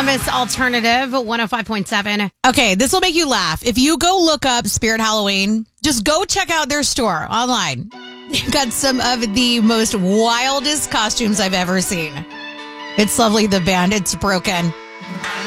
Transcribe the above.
Columbus Alternative 105.7. Okay, this will make you laugh. If you go look up Spirit Halloween, just go check out their store online. They've got some of the most wildest costumes I've ever seen. It's lovely, the band. It's broken.